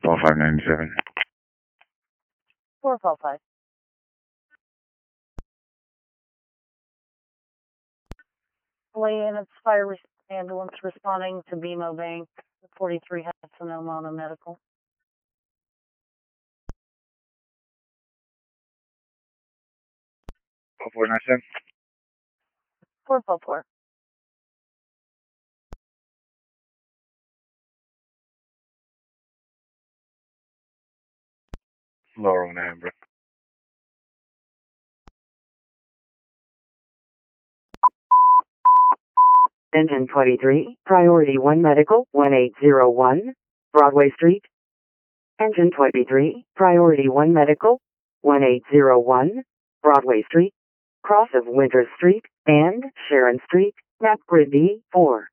Call 597. 455. Lay in its fire ambulance responding to BMO Bank, 43 Hudson Omona Medical. Call 497. 444. Laurel and Amber. Engine 23, Priority 1 Medical, 1801, Broadway Street. Engine 23, Priority 1 Medical, 1801, Broadway Street, cross of Winter Street and Sharon Street, map grid B4.